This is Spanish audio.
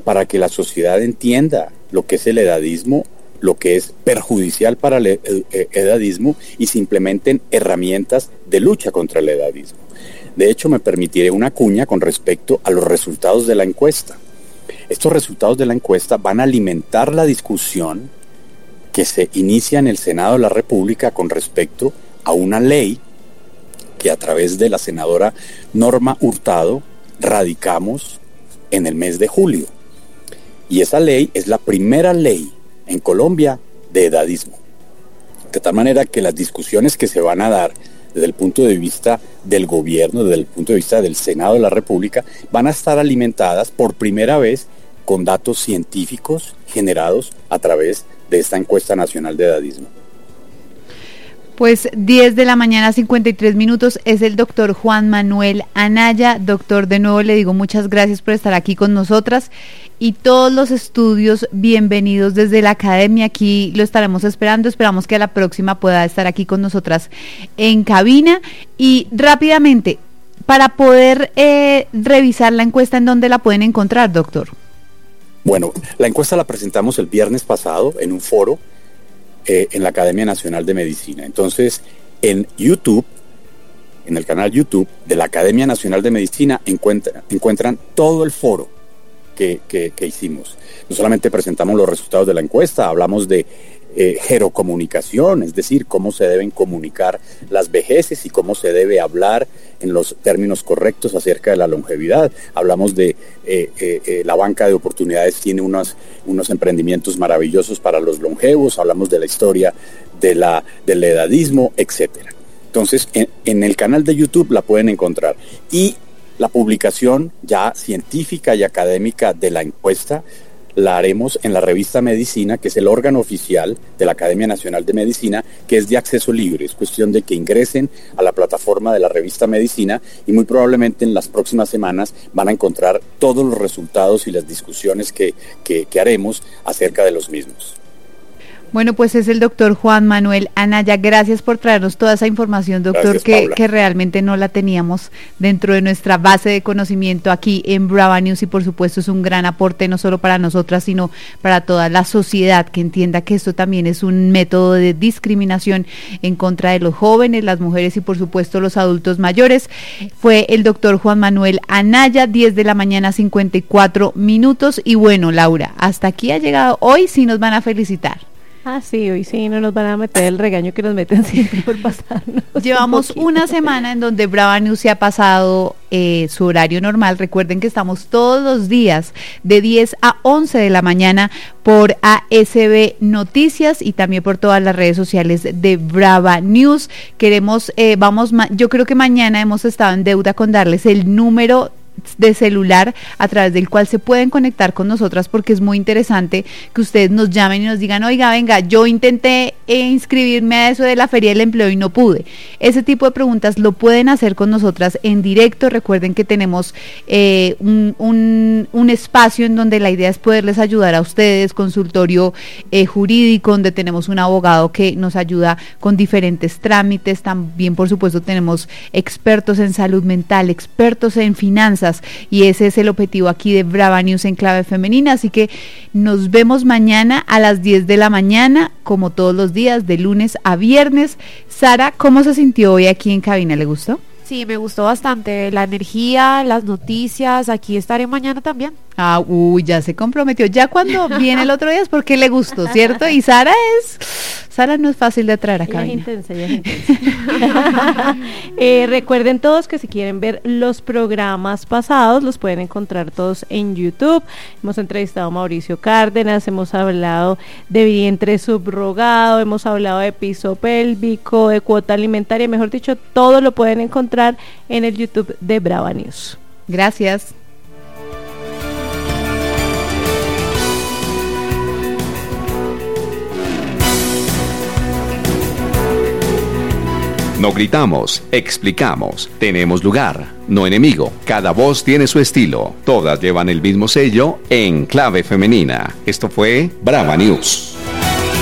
para que la sociedad entienda lo que es el edadismo, lo que es perjudicial para el edadismo, y se implementen herramientas de lucha contra el edadismo. De hecho, me permitiré una cuña con respecto a los resultados de la encuesta. Estos resultados de la encuesta van a alimentar la discusión que se inicia en el Senado de la República con respecto a una ley que a través de la senadora Norma Hurtado radicamos en el mes de julio. Y esa ley es la primera ley en Colombia de edadismo. De tal manera que las discusiones que se van a dar desde el punto de vista del gobierno, desde el punto de vista del Senado de la República, van a estar alimentadas por primera vez con datos científicos generados a través de esta encuesta nacional de edadismo. Pues 10 de la mañana, 53 minutos, es el doctor Juan Manuel Anaya. Doctor, de nuevo le digo muchas gracias por estar aquí con nosotras, y todos los estudios bienvenidos desde la academia. Aquí lo estaremos esperando, esperamos que a la próxima pueda estar aquí con nosotras en cabina. Y rápidamente, para poder revisar la encuesta, ¿en dónde la pueden encontrar, doctor? Bueno, la encuesta la presentamos el viernes pasado en un foro en la Academia Nacional de Medicina. Entonces, en YouTube, en el canal YouTube de la Academia Nacional de Medicina, encuentran todo el foro que hicimos. No solamente presentamos los resultados de la encuesta, hablamos de gerocomunicación, es decir, cómo se deben comunicar las vejeces y cómo se debe hablar en los términos correctos acerca de la longevidad. Hablamos de la banca de oportunidades, tiene unos emprendimientos maravillosos para los longevos, hablamos de la historia del edadismo, etcétera. Entonces, en el canal de YouTube la pueden encontrar. Y la publicación ya científica y académica de la encuesta la haremos en la revista Medicina, que es el órgano oficial de la Academia Nacional de Medicina, que es de acceso libre. Es cuestión de que ingresen a la plataforma de la revista Medicina, y muy probablemente en las próximas semanas van a encontrar todos los resultados y las discusiones que haremos acerca de los mismos. Bueno, pues es el doctor Juan Manuel Anaya. Gracias por traernos toda esa información, doctor, que realmente no la teníamos dentro de nuestra base de conocimiento aquí en Brava News, y por supuesto es un gran aporte no solo para nosotras, sino para toda la sociedad, que entienda que esto también es un método de discriminación en contra de los jóvenes, las mujeres y por supuesto los adultos mayores. Fue el doctor Juan Manuel Anaya, 10 de la mañana, 54 minutos. Y bueno, Laura, hasta aquí ha llegado. Hoy sí nos van a felicitar. Ah, sí, hoy sí no nos van a meter el regaño que nos meten siempre por pasarnos. Llevamos una semana en donde Brava News se ha pasado su horario normal. Recuerden que estamos todos los días de 10 a 11 de la mañana por ASB Noticias y también por todas las redes sociales de Brava News. Yo creo que mañana hemos estado en deuda con darles el número de celular a través del cual se pueden conectar con nosotras, porque es muy interesante que ustedes nos llamen y nos digan: oiga, venga, yo intenté inscribirme a eso de la Feria del Empleo y no pude. Ese tipo de preguntas lo pueden hacer con nosotras en directo. Recuerden que tenemos un espacio en donde la idea es poderles ayudar a ustedes, consultorio jurídico, donde tenemos un abogado que nos ayuda con diferentes trámites. También, por supuesto, tenemos expertos en salud mental, expertos en finanzas, y ese es el objetivo aquí de Brava News en clave femenina. Así que nos vemos mañana a las 10 de la mañana, como todos los días, de lunes a viernes. Sara, ¿cómo se sintió hoy aquí en cabina? ¿Le gustó? Sí, me gustó bastante, la energía, las noticias. Aquí estaré mañana también. Ya se comprometió. Ya cuando viene el otro día es porque le gustó, ¿cierto? Y Sara no es fácil de atraer a cabina. Ella es intensa. Recuerden todos que si quieren ver los programas pasados, los pueden encontrar todos en YouTube. Hemos entrevistado a Mauricio Cárdenas, hemos hablado de vientre subrogado, hemos hablado de piso pélvico, de cuota alimentaria, mejor dicho, todo lo pueden encontrar en el YouTube de Brava News. Gracias. No gritamos, explicamos, tenemos lugar, no enemigo, cada voz tiene su estilo, todas llevan el mismo sello en clave femenina. Esto fue Brava News.